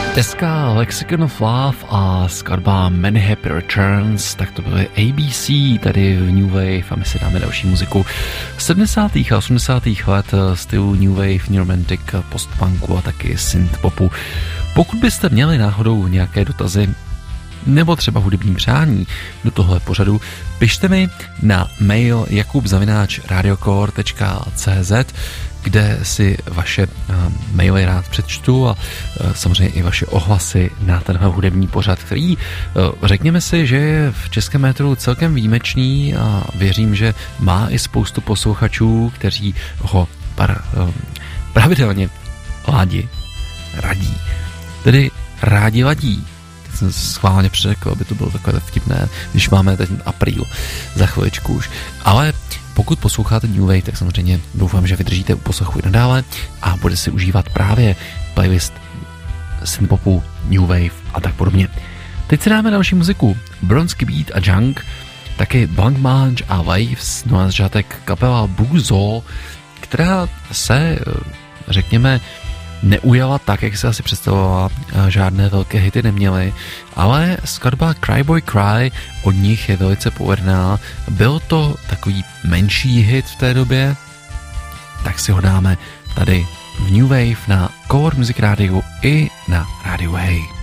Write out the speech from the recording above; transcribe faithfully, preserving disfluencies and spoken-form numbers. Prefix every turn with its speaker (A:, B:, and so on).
A: Deska Lexicon of Love a skladba Many Happy Returns, tak to byly A B C tady v New Wave a my si dáme další muziku sedmdesátých a osmdesátých let stylu New Wave, New Romantic, postpunku a taky synthpopu. Pokud byste měli náhodou nějaké dotazy nebo třeba hudební přání do tohle pořadu, pište mi na mail jakub zavináč radiocore tečka cé zet, kde si vaše maily rád přečtu a samozřejmě i vaše ohlasy na tenhle hudební pořad, který řekněme si, že je v českém metru celkem výjimečný a věřím, že má i spoustu posluchačů, kteří ho par, pravidelně ládi radí. Tedy rádi ladí. Teď jsem schválně přeřekl, aby to bylo takové vtipné, když máme ten apríl za chviličku už. Ale pokud posloucháte New Wave, tak samozřejmě doufám, že vydržíte u poslechu i nadále a bude si užívat právě playlist synthpopu, New Wave a tak podobně. Teď si dáme další muziku. Bronský Beat a Junk, taky Blancmange a Waves, no a začátek kapela Buzo, která se, řekněme, neujala tak, jak se asi představovala, žádné velké hity neměly, ale skladba Cry Boy Cry od nich je velice povedená. Byl to takový menší hit v té době, tak si ho dáme tady v New Wave na Core Music Radio i na Radio Hey.